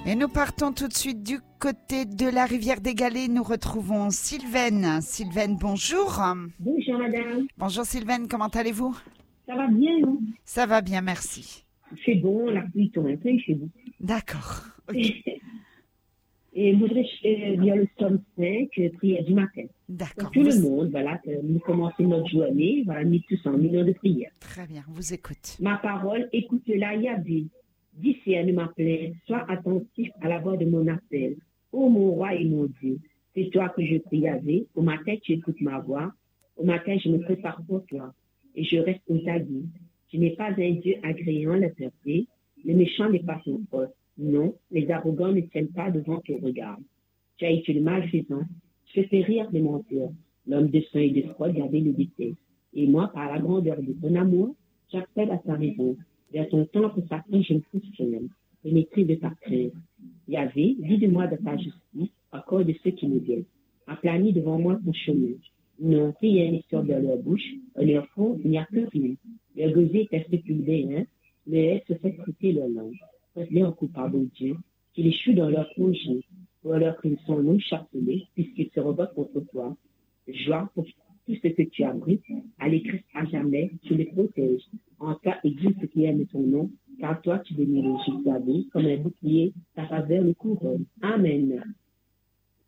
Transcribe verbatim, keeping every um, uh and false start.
Et nous partons tout de suite du côté de la rivière des Galets. Nous retrouvons Sylvaine. Sylvaine, bonjour. Bonjour madame. Bonjour Sylvaine, comment allez-vous? Ça va bien, non? Ça va bien, merci. C'est bon, la pluie tombe un peu chez vous. D'accord. Okay. Et je voudrais dire le psaume cinq, prière du matin. D'accord. Pour tout vous... le monde, voilà, que nous commençons notre journée, voilà, mis tous en millions de prières. Très bien, vous écoute. Ma parole, écoute-la, Yahvé. Discerne ma plainte, sois attentif à la voix de mon appel. Ô mon roi et mon Dieu, c'est toi que je prie, Yahvé. Au matin, tu écoutes ma voix. Au matin, je me prépare pour toi et je reste au taillis. Tu n'es pas un Dieu agréant la pureté. Le méchant n'est pas son poste. Non, les arrogants ne tiennent pas devant ton regard. Tu as été le malfaisant. Tu fais rire des menteurs. L'homme de sang et de froid, Yahvé le déteste. Et moi, par la grandeur de ton amour, j'appelle à ta raison. Vers ton temple sacré, je me soutiens. Je maîtrise de ta crainte. Yahvé, guide-moi de ta justice, accorde ceux qui me viennent. Aplanis devant moi ton chemin. Non, rien n'est sur de leur bouche, à leur front, il n'y a que rien. Leur gosier est spéculé, hein, mais se fait traiter leur langue. Faites-les en coupable, Dieu, qu'ils échouent dans leur projet, ou alors qu'ils sont non charcelés, puisqu'ils se rebattent contre toi. Joie pour tout ce que tu abrites, à l'écrit à jamais, tu les protèges. En cas existe qui aime ton nom, car toi tu bénis les Yahvé, comme un bouclier, ta faveur le couronne. Amen.